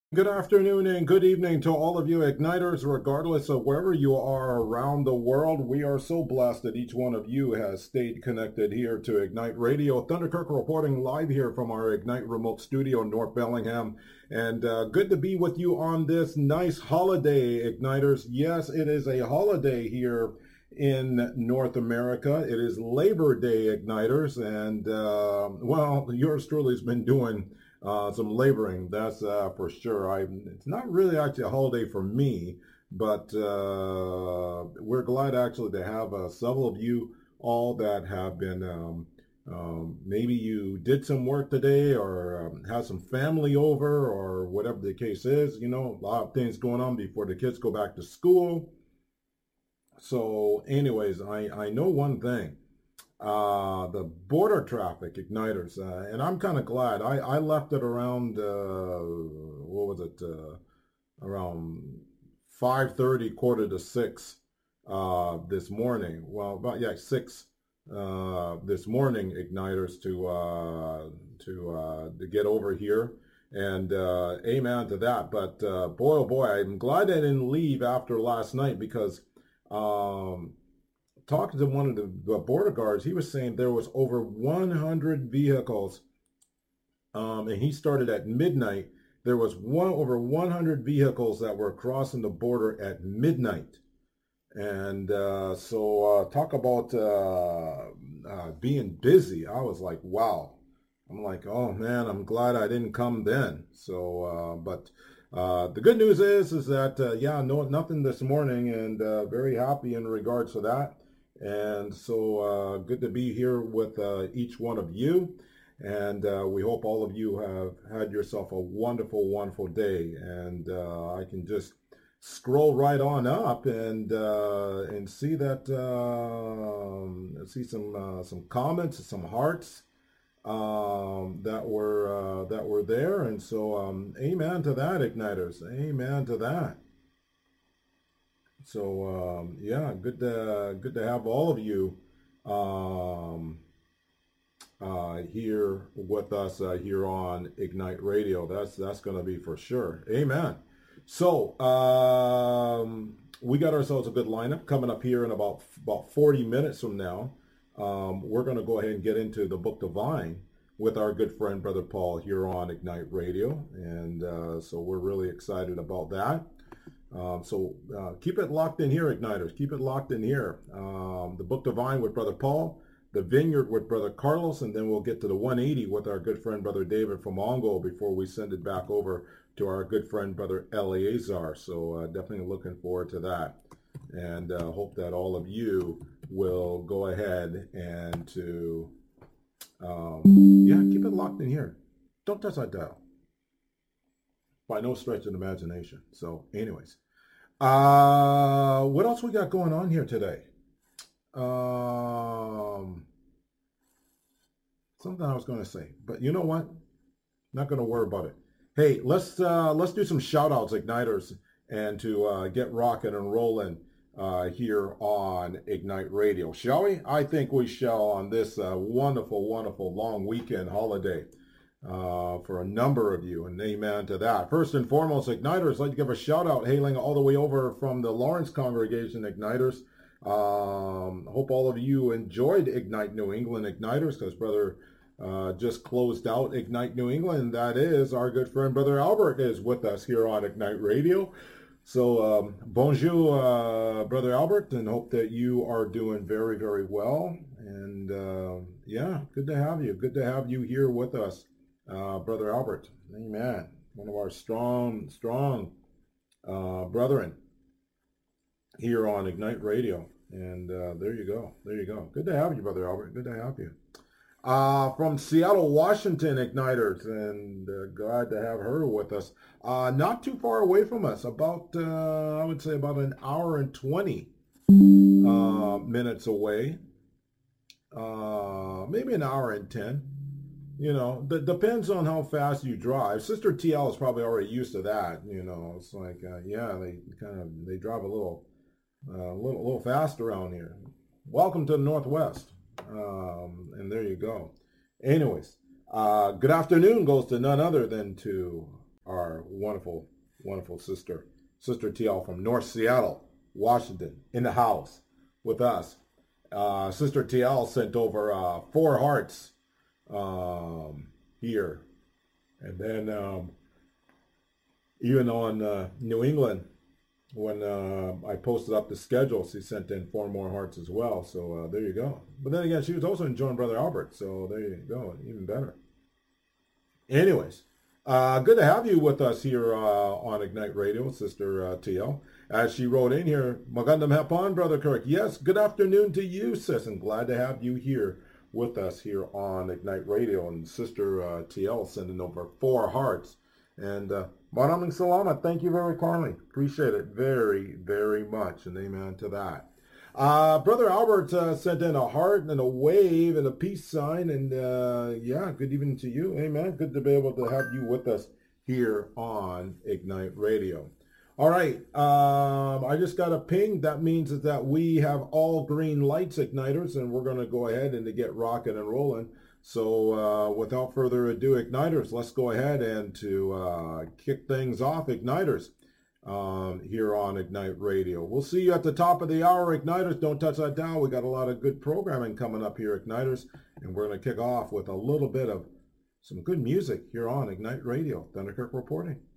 Good afternoon and good evening to all of you Igniters, regardless of wherever you are around the world. We are so blessed that each one of you has stayed connected here to Ignite Radio. Thunderkirk reporting live here from our Ignite remote studio in North Bellingham. And good to be with you on this nice holiday, Igniters. Yes, it is a holiday here in North America. It is Labor Day, Igniters. And, well, yours truly has been doing some laboring, that's for sure. It's not really actually a holiday for me, but we're glad actually to have several of you all that have been, maybe you did some work today or have some family over or whatever the case is. You know, a lot of things going on before the kids go back to school. So anyways, I know one thing, the border traffic igniters, and I'm kind of glad. I left it around what was it? Around 5:30, quarter to six this morning. Well, about yeah, six this morning igniters to get over here. And amen to that. But boy, oh boy, I'm glad I didn't leave after last night because um, talking to one of the border guards, he was saying there was over 100 vehicles, and he started at midnight. There was over 100 vehicles that were crossing the border at midnight, and so talk about being busy. I was like, wow. I'm like, oh man, I'm glad I didn't come then. So, but the good news is that yeah, no, nothing this morning, and very happy in regards to that. And so good to be here with each one of you. And we hope all of you have had yourself a wonderful, wonderful day. And I can just scroll right on up and see that see some comments, some hearts that were there. And so amen to that, igniters. Amen to that. So yeah, good to have all of you um, here with us here on Ignite Radio. That's going to be for sure. Amen. So we got ourselves a good lineup coming up here in about 40 minutes from now. We're going to go ahead and get into the Book Divine with our good friend Brother Paul here on Ignite Radio, and so we're really excited about that. So keep it locked in here, Igniters. Keep it locked in here. The Book Divine with Brother Paul, the Vineyard with Brother Carlos, and then we'll get to the 180 with our good friend Brother David from Ongo before we send it back over to our good friend Brother Eleazar. So definitely looking forward to that, and hope that all of you will go ahead and to yeah, keep it locked in here. Don't touch that dial by no stretch of the imagination. So, anyways, what else we got going on here today? Something I was going to say, but you know what? Not going to worry about it. Hey, let's do some shout outs, Igniters, and to get rocking and rolling here on Ignite Radio, shall we? I think we shall on this wonderful, wonderful long weekend holiday for a number of you, and amen to that. First and foremost, Igniters, I'd like to give a shout out, hailing all the way over from the Lawrence congregation, Igniters. Hope all of you enjoyed Ignite New England, Igniters, because Brother just closed out Ignite New England. That is our good friend Brother Albert is with us here on Ignite Radio. So bonjour, Brother Albert, and hope that you are doing very, very well. And yeah, good to have you. Good to have you here with us, Brother Albert. Amen. One of our strong brethren here on Ignite Radio. And there you go. There you go. Good to have you, Brother Albert. Good to have you. From Seattle, Washington, Igniters, and glad to have her with us. Not too far away from us, about, I would say about an hour and 20 minutes away. Maybe an hour and 10. You know, depends on how fast you drive. Sister TL is probably already used to that. You know, it's like, yeah, they drive a little fast around here. Welcome to the Northwest. And there you go. Anyways, good afternoon goes to none other than to our wonderful, wonderful sister, Sister TL from North Seattle, Washington, in the house with us. Sister TL sent over 4 hearts here. And then even on New England, when I posted up the schedule, she sent in 4 more hearts as well. So there you go. But then again, she was also enjoying Brother Albert. So there you go. Even better. Anyways, good to have you with us here on Ignite Radio, Sister TL. As she wrote in here, Magandang hapon, Brother Kirk. Yes, good afternoon to you, sis. And glad to have you here with us here on Ignite Radio. And Sister TL sending over 4 hearts. And Maraming salamat. Thank you very kindly. Appreciate it very, very much. And amen to that. Brother Albert sent in a heart and a wave and a peace sign. And yeah, good evening to you. Amen. Good to be able to have you with us here on Ignite Radio. All right. I just got a ping. That means that we have all green lights, Igniters, and we're going to go ahead and to get rocking and rolling. So without further ado, Igniters, let's go ahead and to kick things off, Igniters, here on Ignite Radio. We'll see you at the top of the hour, Igniters. Don't touch that dial. We got a lot of good programming coming up here, Igniters, and we're going to kick off with a little bit of some good music here on Ignite Radio. Thunder Kirk reporting.